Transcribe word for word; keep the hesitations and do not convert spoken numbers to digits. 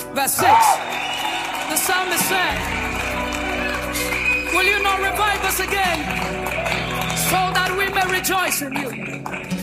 Verse six. The psalmist said, will you not revive us again, so that we may rejoice in you?